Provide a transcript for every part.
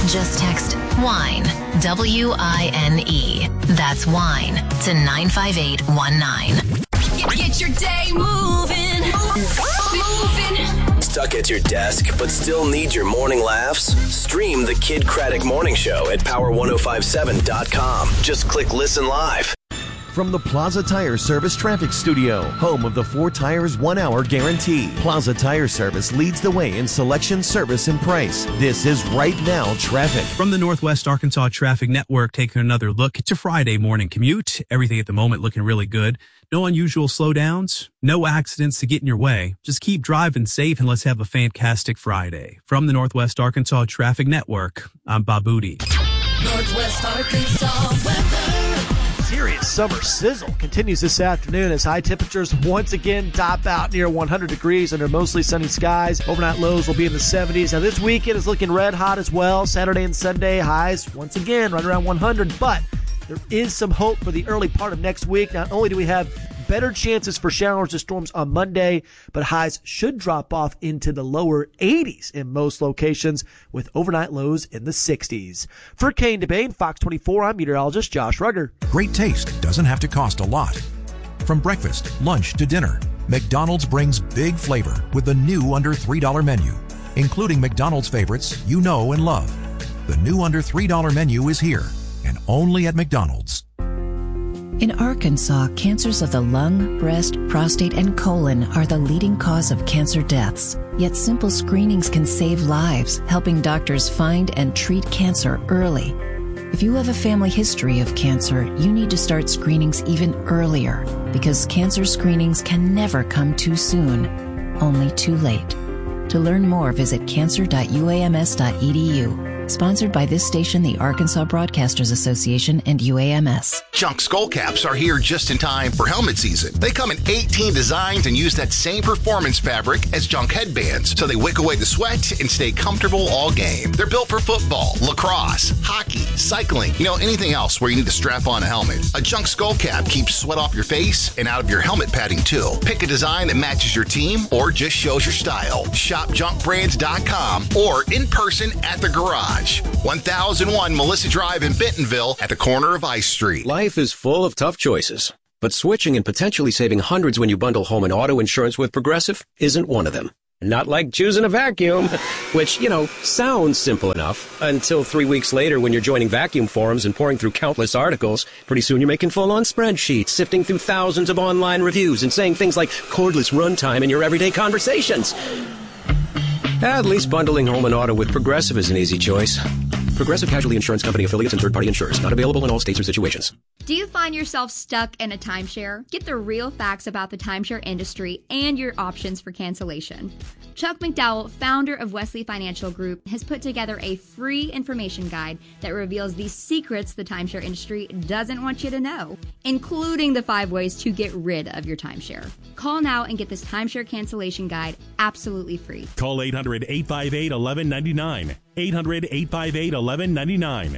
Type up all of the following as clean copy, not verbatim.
Just text WINE, WINE. That's WINE to 95819. Get your day moving. Stuck at your desk, but still need your morning laughs? Stream the Kid Craddock Morning Show at power1057.com. Just click listen live. From the Plaza Tire Service Traffic Studio, home of the 4 Tires 1 Hour Guarantee. Plaza Tire Service leads the way in selection, service, and price. This is Right Now Traffic. From the Northwest Arkansas Traffic Network, taking another look at your Friday morning commute. Everything at the moment looking really good. No unusual slowdowns, no accidents to get in your way. Just keep driving safe and let's have a fantastic Friday. From the Northwest Arkansas Traffic Network, I'm Bob Booty. Northwest Arkansas weather. Serious summer sizzle continues this afternoon as high temperatures once again top out near 100 degrees under mostly sunny skies. Overnight lows will be in the 70s. Now this weekend is looking red hot as well. Saturday and Sunday highs once again right around 100, but there is some hope for the early part of next week. Not only do we have better chances for showers and storms on Monday, but highs should drop off into the lower 80s in most locations with overnight lows in the 60s. For Kane DeBane, Fox 24, I'm meteorologist Josh Rugger. Great taste doesn't have to cost a lot. From breakfast, lunch to dinner, McDonald's brings big flavor with the new under $3 menu, including McDonald's favorites you know and love. The new under $3 menu is here and only at McDonald's. In Arkansas, cancers of the lung, breast, prostate, and colon are the leading cause of cancer deaths. Yet simple screenings can save lives, helping doctors find and treat cancer early. If you have a family history of cancer, you need to start screenings even earlier because cancer screenings can never come too soon, only too late. To learn more, visit cancer.uams.edu. Sponsored by this station, the Arkansas Broadcasters Association, and UAMS. Junk skull caps are here just in time for helmet season. They come in 18 designs and use that same performance fabric as junk headbands, so they wick away the sweat and stay comfortable all game. They're built for football, lacrosse, hockey, cycling, anything else where you need to strap on a helmet. A junk skull cap keeps sweat off your face and out of your helmet padding too. Pick a design that matches your team or just shows your style. Shop junkbrands.com or in person at the garage. 1001 Melissa Drive in Bentonville at the corner of Ice Street. Life is full of tough choices, but switching and potentially saving hundreds when you bundle home and auto insurance with Progressive isn't one of them. Not like choosing a vacuum, which, sounds simple enough until 3 weeks later when you're joining vacuum forums and pouring through countless articles. Pretty soon you're making full-on spreadsheets, sifting through thousands of online reviews and saying things like cordless runtime in your everyday conversations. At least bundling home and auto with Progressive is an easy choice. Progressive Casualty Insurance Company affiliates and third-party insurers. Not available in all states or situations. Do you find yourself stuck in a timeshare? Get the real facts about the timeshare industry and your options for cancellation. Chuck McDowell, founder of Wesley Financial Group, has put together a free information guide that reveals the secrets the timeshare industry doesn't want you to know, including the 5 ways to get rid of your timeshare. Call now and get this timeshare cancellation guide absolutely free. Call 800-858-1199. 800-858-1199.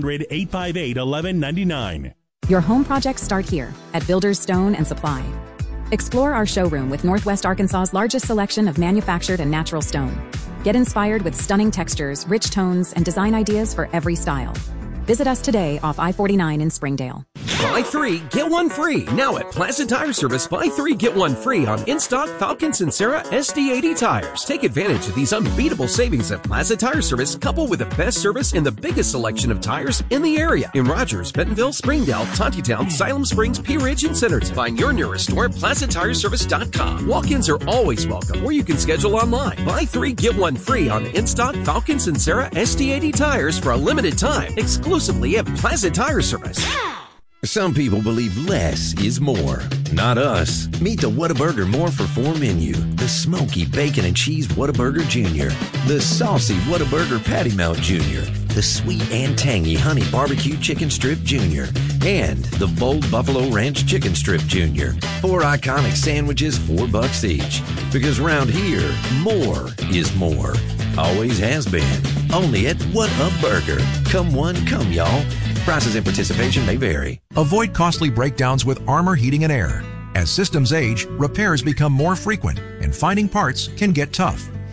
800-858-1199. Your home projects start here at Builders Stone and Supply. Explore our showroom with Northwest Arkansas's largest selection of manufactured and natural stone. Get inspired with stunning textures, rich tones, and design ideas for every style. Visit us today off I-49 in Springdale. Buy 3, get 1 free. Now at Plaza Tire Service, buy 3, get 1 free on in-stock Falcon Sincera SD80 tires. Take advantage of these unbeatable savings at Plaza Tire Service, coupled with the best service and the biggest selection of tires in the area. In Rogers, Bentonville, Springdale, Tontitown, Siloam Springs, Pea Ridge, and Centerton. Find your nearest store at PlazaTireService.com. Walk-ins are always welcome, or you can schedule online. Buy 3, get 1 free on in-stock Falcon Sincera SD80 tires for a limited time, exclusively at Plaza Tire Service. Some people believe less is more. Not us. Meet the Whataburger More for 4 menu. The smoky bacon and cheese Whataburger Jr. The saucy Whataburger Patty Melt Jr. The sweet and tangy honey barbecue chicken strip Jr. And the bold buffalo ranch chicken strip Jr. 4 iconic sandwiches, $4 each. Because round here, more is more. Always has been. Only at Whataburger. Come one, come y'all. Prices and participation may vary. Avoid costly breakdowns with Armor Heating and Air. As systems age, repairs become more frequent, and finding parts can get tough.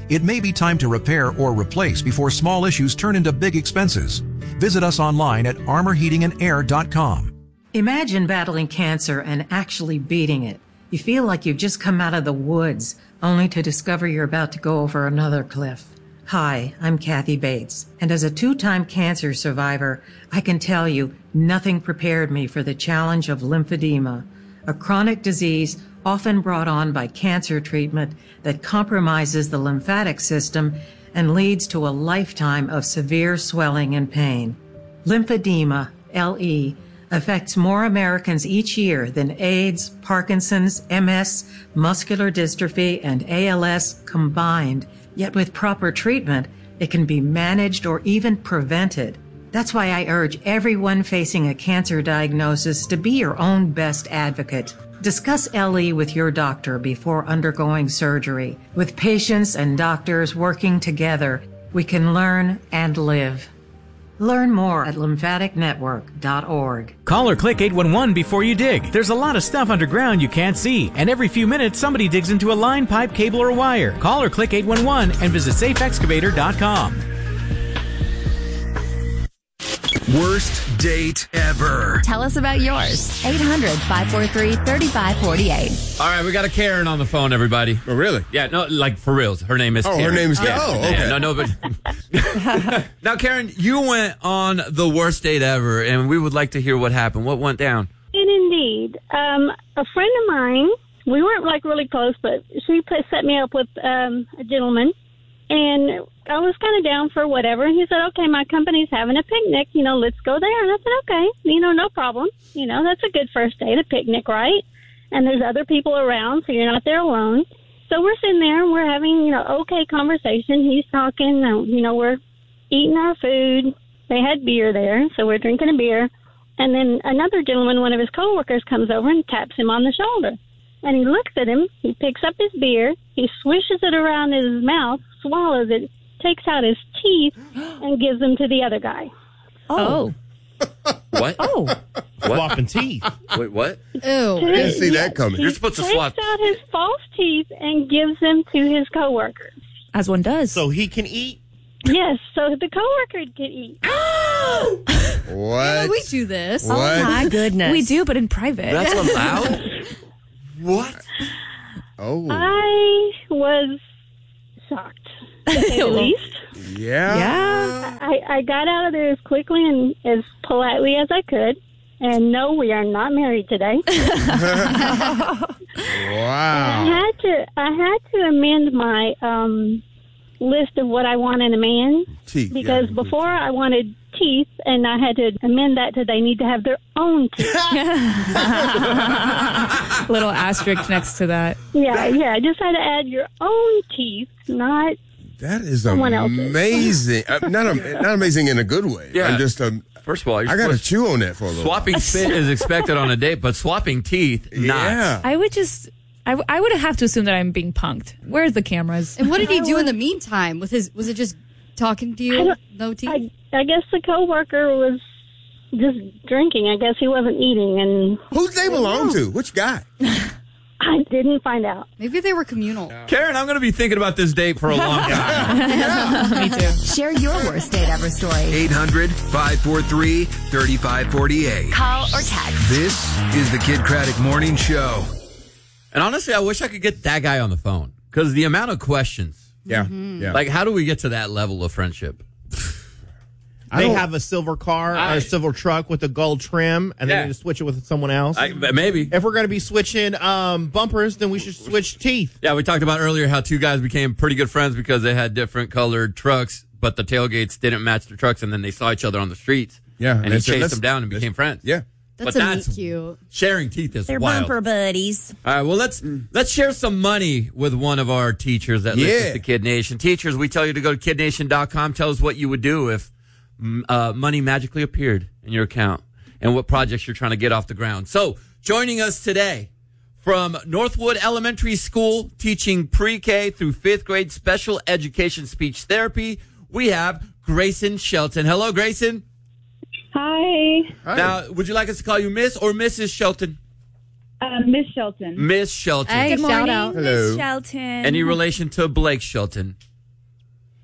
It may be time to repair or replace before small issues turn into big expenses. Visit us online at armorheatingandair.com. Imagine battling cancer and actually beating it. You feel like you've just come out of the woods, only to discover you're about to go over another cliff. Hi, I'm Kathy Bates, and as a 2-time cancer survivor, I can tell you nothing prepared me for the challenge of lymphedema, a chronic disease often brought on by cancer treatment that compromises the lymphatic system and leads to a lifetime of severe swelling and pain. Lymphedema, LE, affects more Americans each year than AIDS, Parkinson's, MS, muscular dystrophy, and ALS combined. Yet with proper treatment, it can be managed or even prevented. That's why I urge everyone facing a cancer diagnosis to be your own best advocate. Discuss LE with your doctor before undergoing surgery. With patients and doctors working together, we can learn and live. Learn more at lymphaticnetwork.org. Call or click 811 before you dig. There's a lot of stuff underground you can't see, and every few minutes somebody digs into a line, pipe, cable, or wire. Call or click 811 and visit safeexcavator.com. Worst date ever. Tell us about yours. 800-543-3548. All right, we got a Karen on the phone, everybody. Oh, really? Yeah, no, like for reals. Her name is Karen. Her name is Karen. Yeah. Oh, okay. Yeah, no, but... Now, Karen, you went on the worst date ever, and we would like to hear what happened. What went down? And indeed. A friend of mine, we weren't like really close, but she set me up with a gentleman. And I was kind of down for whatever. And he said, okay, my company's having a picnic. Let's go there. And I said, okay, no problem. That's a good first date, a picnic, right? And there's other people around, so you're not there alone. So we're sitting there and we're having, okay conversation. He's talking, we're eating our food. They had beer there, so we're drinking a beer. And then another gentleman, one of his coworkers, comes over and taps him on the shoulder. And he looks at him, he picks up his beer, he swishes it around in his mouth, swallows it, takes out his teeth, and gives them to the other guy. Oh. What? Oh. Swapping teeth. Wait, what? Ew. I didn't see that coming. You're supposed to swap. Takes out his false teeth and gives them to his coworkers. As one does. So he can eat? Yes, so the coworker can eat. What? Yeah, we do this. What? Oh, my goodness. We do, but in private. That's allowed? What? Oh. I was shocked, to say the least. Yeah. I got out of there as quickly and as politely as I could. And no, we are not married today. Wow. I had to amend my list of what I want in a man. Teeth. Because before I wanted teeth, and I had to amend that to they need to have their own teeth. Little asterisk next to that. Yeah. I just had to add your own teeth, not That is someone else's. amazing. Not amazing in a good way. Yeah. I'm just First of all, I got to chew on that for a little swapping while. spit is expected on a date, but swapping teeth, not. I would just... I would have to assume that I'm being punked. Where's the cameras? And what did he do in the meantime? Was it just talking to you? No teeth? I guess the coworker was just drinking. I guess he wasn't eating. And who'd they belong to? Which guy? I didn't find out. Maybe they were communal. Karen, I'm going to be thinking about this date for a long time. Me too. Share your worst date ever story. 800-543-3548. Call or text. This is the Kid Craddock Morning Show. And honestly, I wish I could get that guy on the phone because the amount of questions. Yeah. Like, how do we get to that level of friendship? They have a silver car or a silver truck with a gold trim, and then you just switch it with someone else. Maybe. If we're going to be switching bumpers, then we should switch teeth. Yeah, we talked about earlier how two guys became pretty good friends because they had different colored trucks, but the tailgates didn't match their trucks, and then they saw each other on the streets. Yeah. And he chased them down and became friends. Yeah. That's cute. Sharing teeth is They're wild. bumper buddies. All right, well, let's share some money with one of our teachers that listens to Kid Nation. Teachers, we tell you to go to kidnation.com. Tell us what you would do if money magically appeared in your account and what projects you're trying to get off the ground. So, joining us today from Northwood Elementary School, teaching pre-K through 5th grade special education speech therapy, we have Grayson Shelton. Hello, Grayson. Hi. Now, would you like us to call you Miss or Mrs. Shelton? Miss Shelton. Miss Shelton. Hey, Good shout morning. out. Hello. Miss Shelton. Any relation to Blake Shelton?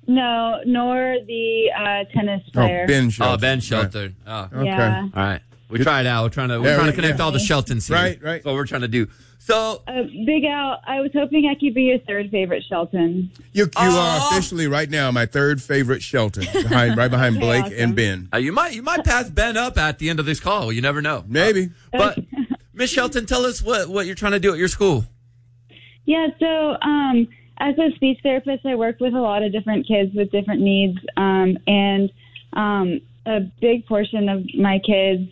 No, nor the tennis player. Ben Shelton. Oh, Ben Shelton. Oh. Okay. Yeah. All right. We try it out. We're trying to connect all the Sheltons here. Right. That's what we're trying to do. So, Big Al, I was hoping I could be your third favorite Shelton. You are officially right now my third favorite Shelton, right behind Blake awesome. and Ben. you might pass Ben up at the end of this call. You never know. Maybe. But Miss Shelton, tell us what you're trying to do at your school. Yeah, so as a speech therapist, I work with a lot of different kids with different needs, and a big portion of my kids,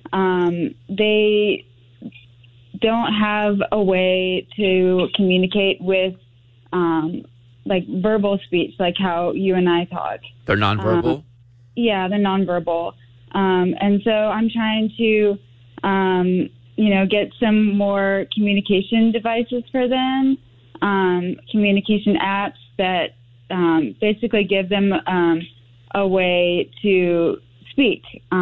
they don't have a way to communicate with like verbal speech, like how you and I talk. They're nonverbal? Yeah, they're nonverbal. And so I'm trying to, get some more communication devices for them, communication apps that basically give them a way to speak.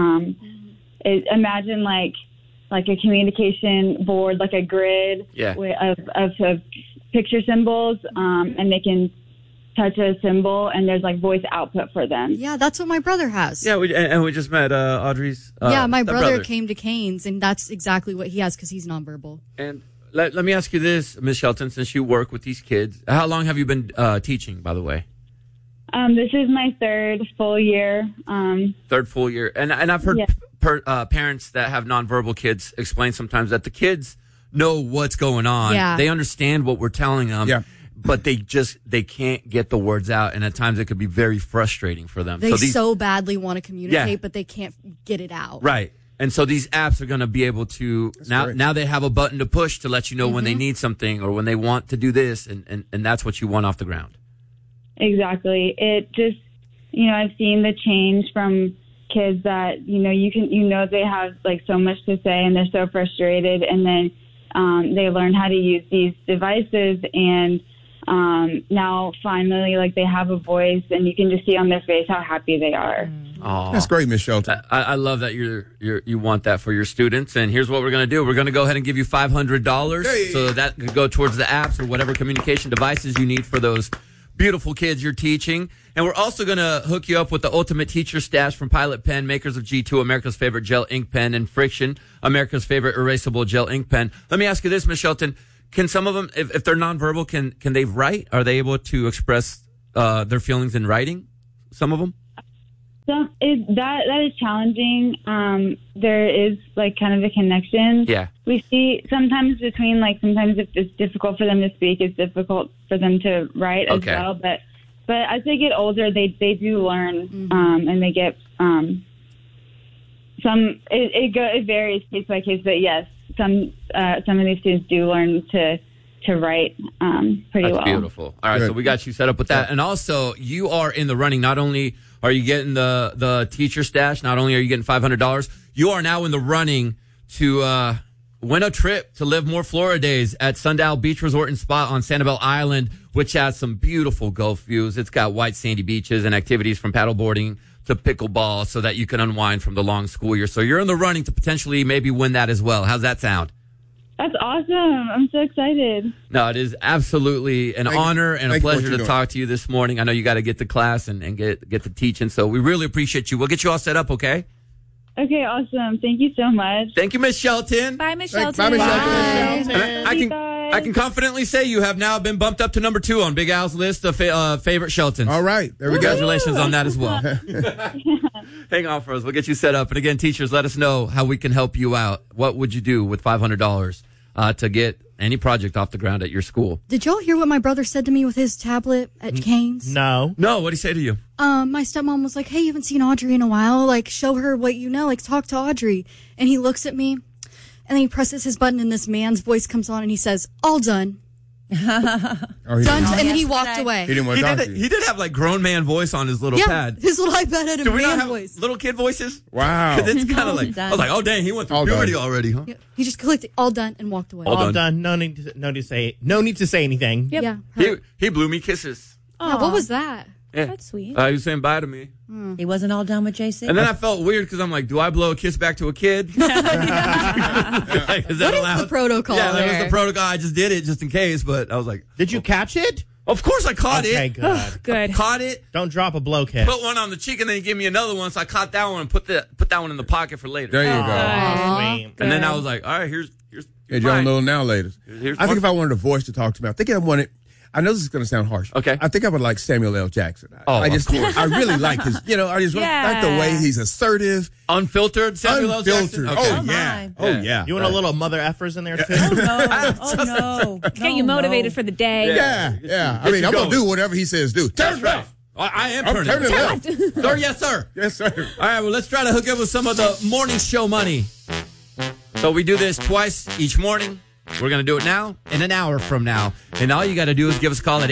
Imagine like a communication board, like a grid of picture symbols, and they can touch a symbol, and there's like voice output for them. Yeah, that's what my brother has. Yeah, we just met Audrey's. My brother came to Canes, and that's exactly what he has because he's nonverbal. And let me ask you this, Ms. Shelton, since you work with these kids, how long have you been teaching, by the way? This is my third full year. Third full year. And I've heard parents that have nonverbal kids explain sometimes that the kids know what's going on. Yeah. They understand what we're telling them. Yeah. But they can't get the words out, and at times it could be very frustrating for them. They so badly want to communicate, but they can't get it out. Right. And so these apps are going to be able to, now they have a button to push to let you know when they need something or when they want to do this, and that's what you want off the ground. Exactly. It just, I've seen the change from kids that, they have like so much to say and they're so frustrated, and then they learn how to use these devices, and now finally like they have a voice, and you can just see on their face how happy they are. Aww. That's great, Miss Shelton. I love that you want that for your students. And here's what we're going to do. We're going to go ahead and give you $500 so that could go towards the apps or whatever communication devices you need for those beautiful kids you're teaching. And we're also going to hook you up with the ultimate teacher stash from Pilot Pen, makers of G2, America's favorite gel ink pen, and Friction, America's favorite erasable gel ink pen. Let me ask you this, Ms. Shelton. Can some of them, if they're nonverbal, can they write? Are they able to express their feelings in writing? Some of them? That is challenging. There is like kind of a connection. Yeah. We see sometimes sometimes if it's difficult for them to speak, it's difficult for them to write as well. But as they get older, they do learn, and they get it varies case by case. But yes, some of these students do learn to write pretty well. That's beautiful. All right, so we got you set up with that. And also, you are in the running. Not only are you getting the teacher stash, not only are you getting $500, you are now in the running to win a trip to Live More Florida Days at Sundial Beach Resort and Spa on Sanibel Island, which has some beautiful Gulf views. It's got white sandy beaches and activities from paddleboarding to pickleball so that you can unwind from the long school year. So you're in the running to potentially maybe win that as well. How's that sound? That's awesome. I'm so excited. No, it is absolutely an honor and a pleasure to talk to you this morning. I know you got to get to class and get to teaching, so we really appreciate you. We'll get you all set up, okay? Okay, awesome. Thank you so much. Thank you, Miss Shelton. Bye, Miss Shelton. Bye, Miss Shelton. I can confidently say you have now been bumped up to number 2 on Big Al's list of favorite Sheltons. All right. There we go. Congratulations on that as well. Hang on for us. We'll get you set up. And again, teachers, let us know how we can help you out. What would you do with $500 to get any project off the ground at your school? Did y'all hear what my brother said to me with his tablet at Canes? No. What'd he say to you? My stepmom was like, hey, you haven't seen Audrey in a while. Like, show her what you know. Like, talk to Audrey. And he looks at me, and then he presses his button, and this man's voice comes on, and he says, all done. Done, and then he walked away. He didn't want to talk to you. He did have like grown man voice on his little pad. His little iPad had a Do we not man have voice. little kid voices? Wow. Because it's kind of like, I was like, oh dang, he went through puberty already, huh? Yeah. He just clicked all done and walked away. All done. No need to say anything. Yep. Yeah. He blew me kisses. Yeah, what was that? Yeah. That's sweet. He was saying bye to me. He wasn't all done with JC? And then I felt weird because I'm like, do I blow a kiss back to a kid? Is that what allowed? is the protocol Yeah, that there? was the protocol. I just did it just in case, but I was like. Did you catch it? Of course I caught it. Okay, good. Good. Caught it. Don't drop a blow kiss. Put one on the cheek and then he gave me another one. So I caught that one and put that one in the pocket for later. There you go. Sweet. And then I was like, all right, here's Hey, John Little now ladies. Here's I think one. if I wanted a voice to talk to me, I know this is going to sound harsh. Okay. I think I would like Samuel L. Jackson. Of course. I really like his, I just like the way he's assertive. Unfiltered Samuel L. Jackson? Okay. Oh, yeah. Oh, yeah. You want a little mother effers in there, too? Oh, no. Get you motivated for the day. Yeah. I mean, I'm going to do whatever he says do. That's right. I am turning left. Sir, yes, sir. Yes, sir. All right, well, let's try to hook up with some of the morning show money. So we do this twice each morning. We're going to do it now and an hour from now. And all you got to do is give us a call at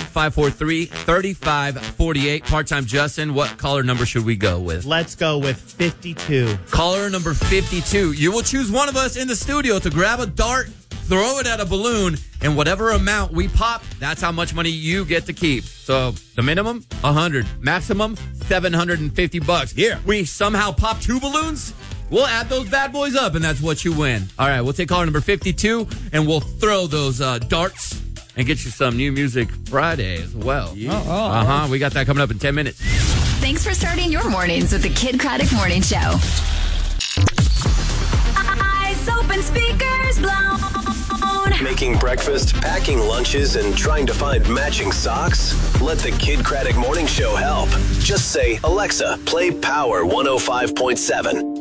800-543-3548. Part-time Justin, what caller number should we go with? Let's go with 52. Caller number 52. You will choose one of us in the studio to grab a dart, throw it at a balloon, and whatever amount we pop, that's how much money you get to keep. So the minimum, $100. Maximum, $750. Yeah. We somehow pop 2 balloons, we'll add those bad boys up, and that's what you win. All right, we'll take caller number 52, and we'll throw those darts and get you some New Music Friday as well. Yeah. We got that coming up in 10 minutes. Thanks for starting your mornings with the Kid Craddock Morning Show. Eyes open, speakers blown. Making breakfast, packing lunches, and trying to find matching socks? Let the Kid Craddock Morning Show help. Just say, Alexa, play Power 105.7.